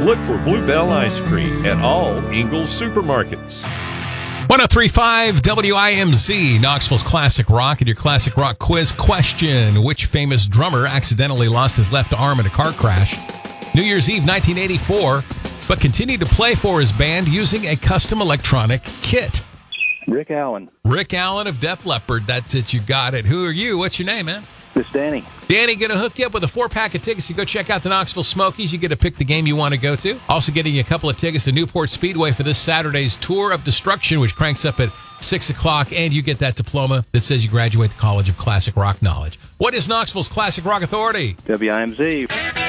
Look for Bluebell Ice Cream at all Ingalls supermarkets. 103.5 WIMZ, Knoxville's Classic Rock, and your Classic Rock quiz question. Which famous drummer accidentally lost his left arm in a car crash New Year's Eve 1984, but continued to play for his band using a custom electronic kit? Rick Allen. Rick Allen of Def Leppard. That's it. You got it. Who are you? What's your name, man? This is Danny. Danny, going to hook you up with a 4-pack of tickets to go check out the Knoxville Smokies. You get to pick the game you want to go to. Also getting you a couple of tickets to Newport Speedway for this Saturday's Tour of Destruction, which cranks up at 6 o'clock, and you get that diploma that says you graduate the College of Classic Rock Knowledge. What is Knoxville's Classic Rock Authority? WIMZ.